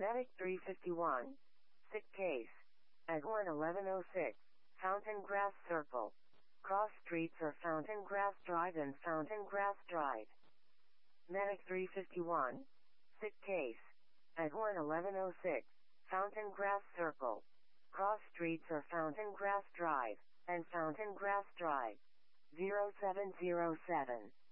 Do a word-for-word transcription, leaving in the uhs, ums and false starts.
Medic three fifty-one. Sick case. At one eleven oh six. Fountain Grass Circle. Cross streets are Fountain Grass Drive and Fountain Grass Drive. Medic three fifty-one. Sick case. At one eleven oh six. Fountain Grass Circle. Cross streets are Fountain Grass Drive and Fountain Grass Drive. zero seven zero seven.